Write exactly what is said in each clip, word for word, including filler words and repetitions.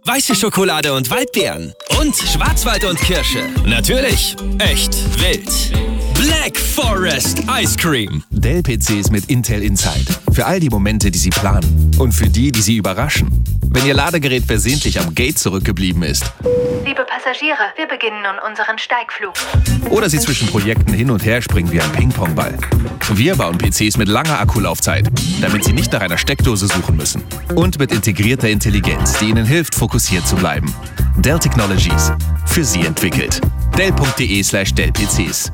Weiße Schokolade und Waldbeeren. Und Schwarzwald und Kirsche. Natürlich echt wild. Black Forest Ice Cream. Dell-P Cs mit Intel Inside. Für all die Momente, die Sie planen. Und für die, die Sie überraschen. Wenn Ihr Ladegerät versehentlich am Gate zurückgeblieben ist. Liebe Passagiere, wir beginnen nun unseren Steigflug. Oder Sie zwischen Projekten hin und her springen wie ein Ping-Pong-Ball. Wir bauen P Cs mit langer Akkulaufzeit, damit Sie nicht nach einer Steckdose suchen müssen. Und mit integrierter Intelligenz, die Ihnen hilft, fokussiert zu bleiben. Dell Technologies. Für Sie entwickelt. Dell.de slash Dell-PCs.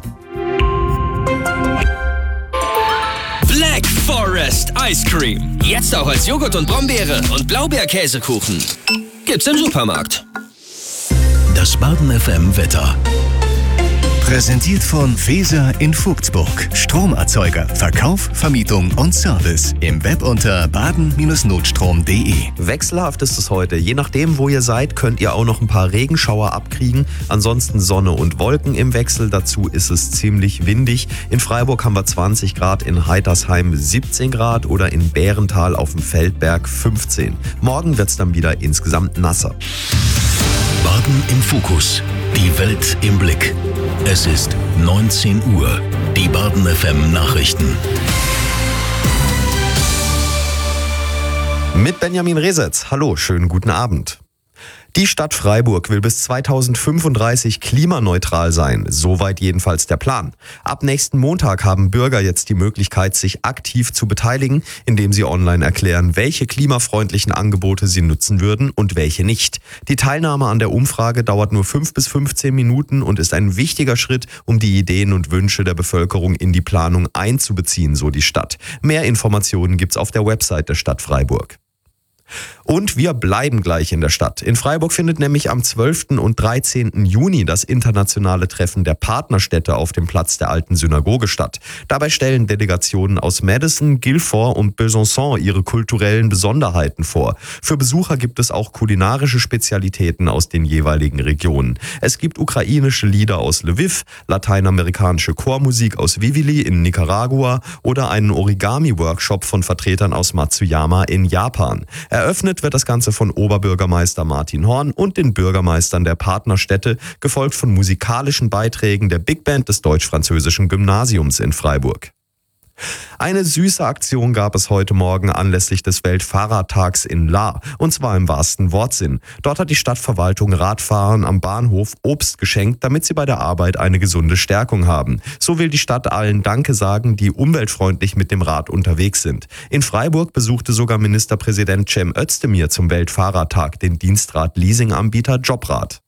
Black Forest Ice Cream. Jetzt auch als Joghurt und Brombeere und Blaubeerkäsekuchen. Gibt's im Supermarkt. Das Baden F M Wetter. Präsentiert von Feser in Vogtsburg. Stromerzeuger, Verkauf, Vermietung und Service. Im Web unter baden Bindestrich notstrom punkt de. Wechselhaft ist es heute. Je nachdem, wo ihr seid, könnt ihr auch noch ein paar Regenschauer abkriegen. Ansonsten Sonne und Wolken im Wechsel. Dazu ist es ziemlich windig. In Freiburg haben wir zwanzig Grad, in Heitersheim siebzehn Grad oder in Bärental auf dem Feldberg fünfzehn. Morgen wird es dann wieder insgesamt nasser. Baden im Fokus. Die Welt im Blick. Es ist neunzehn Uhr. Die Baden F M Nachrichten. Mit Benjamin Resetz. Hallo, schönen guten Abend. Die Stadt Freiburg will bis zweitausendfünfunddreißig klimaneutral sein. Soweit jedenfalls der Plan. Ab nächsten Montag haben Bürger jetzt die Möglichkeit, sich aktiv zu beteiligen, indem sie online erklären, welche klimafreundlichen Angebote sie nutzen würden und welche nicht. Die Teilnahme an der Umfrage dauert nur fünf bis fünfzehn Minuten und ist ein wichtiger Schritt, um die Ideen und Wünsche der Bevölkerung in die Planung einzubeziehen, so die Stadt. Mehr Informationen gibt's auf der Website der Stadt Freiburg. Und wir bleiben gleich in der Stadt. In Freiburg findet nämlich am zwölften und dreizehnten Juni das internationale Treffen der Partnerstädte auf dem Platz der alten Synagoge statt. Dabei stellen Delegationen aus Madison, Guilford und Besançon ihre kulturellen Besonderheiten vor. Für Besucher gibt es auch kulinarische Spezialitäten aus den jeweiligen Regionen. Es gibt ukrainische Lieder aus Lviv, lateinamerikanische Chormusik aus Vivili in Nicaragua oder einen Origami-Workshop von Vertretern aus Matsuyama in Japan. Eröffnet wird das Ganze von Oberbürgermeister Martin Horn und den Bürgermeistern der Partnerstädte, gefolgt von musikalischen Beiträgen der Big Band des deutsch-französischen Gymnasiums in Freiburg. Eine süße Aktion gab es heute Morgen anlässlich des Weltfahrradtags in Lahr, und zwar im wahrsten Wortsinn. Dort hat die Stadtverwaltung Radfahrern am Bahnhof Obst geschenkt, damit sie bei der Arbeit eine gesunde Stärkung haben. So will die Stadt allen Danke sagen, die umweltfreundlich mit dem Rad unterwegs sind. In Freiburg besuchte sogar Ministerpräsident Cem Özdemir zum Weltfahrradtag den Dienstrad-Leasinganbieter Jobrad.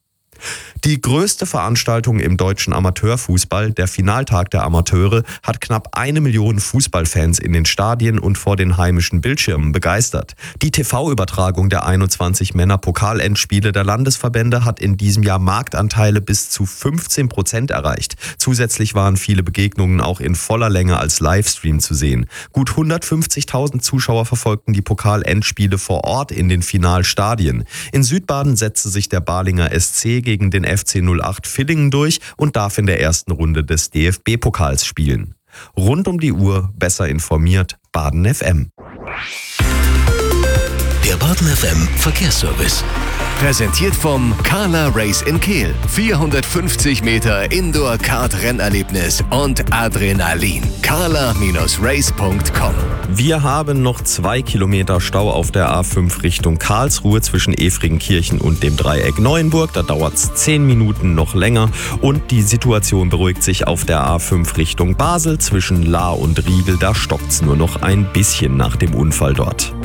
Die größte Veranstaltung im deutschen Amateurfußball, der Finaltag der Amateure, hat knapp eine Million Fußballfans in den Stadien und vor den heimischen Bildschirmen begeistert. Die T V-Übertragung der einundzwanzig Männer-Pokal-Endspiele der Landesverbände hat in diesem Jahr Marktanteile bis zu fünfzehn Prozent erreicht. Zusätzlich waren viele Begegnungen auch in voller Länge als Livestream zu sehen. Gut hundertfünfzigtausend Zuschauer verfolgten die Pokal-Endspiele vor Ort in den Finalstadien. In Südbaden setzte sich der Balinger S C gegen den F C null acht Villingen durch und darf in der ersten Runde des D F B-Pokals spielen. Rund um die Uhr besser informiert, Baden F M. Der Baden F M Verkehrsservice. Präsentiert vom Carla Race in Kehl. vierhundertfünfzig Meter Indoor-Kart-Rennerlebnis und Adrenalin. carla Bindestrich race punkt com. Wir haben noch zwei Kilometer Stau auf der A fünf Richtung Karlsruhe zwischen Efringenkirchen und dem Dreieck Neuenburg. Da dauert es zehn Minuten noch länger. Und die Situation beruhigt sich auf der A fünf Richtung Basel zwischen Lahr und Riegel. Da stockt es nur noch ein bisschen nach dem Unfall dort.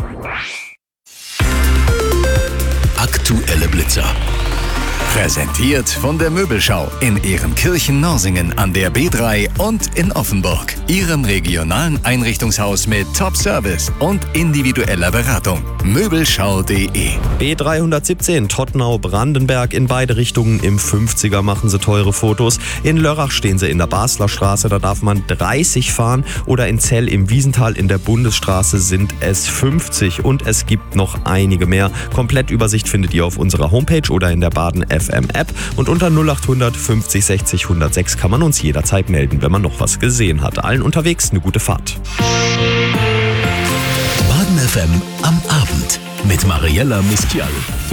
Aktuelle Blitzer. Präsentiert von der Möbelschau in Ehrenkirchen-Norsingen an der B drei und in Offenburg. Ihrem regionalen Einrichtungshaus mit Top-Service und individueller Beratung. Möbelschau punkt de. B dreihundertsiebzehn Tottenau-Brandenberg in beide Richtungen. Im fünfziger machen sie teure Fotos. In Lörrach stehen sie in der Basler Straße, da darf man dreißig fahren. Oder in Zell im Wiesental in der Bundesstraße sind es fünfzig. Und es gibt noch einige mehr. Komplettübersicht findet ihr auf unserer Homepage oder in der Baden F M App. Und unter null acht hundert fünfzig sechzig hundertsechs kann man uns jederzeit melden, wenn man noch was gesehen hat. Allen unterwegs eine gute Fahrt. Baden F M am Abend mit Mariella Mistial.